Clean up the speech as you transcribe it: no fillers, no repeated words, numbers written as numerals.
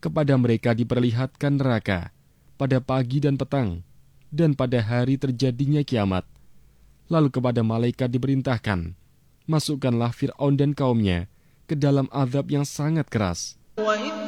Kepada mereka diperlihatkan neraka pada pagi dan petang, dan pada hari terjadinya kiamat. Lalu kepada malaikat diperintahkan, masukkanlah Fir'aun dan kaumnya ke dalam azab yang sangat keras.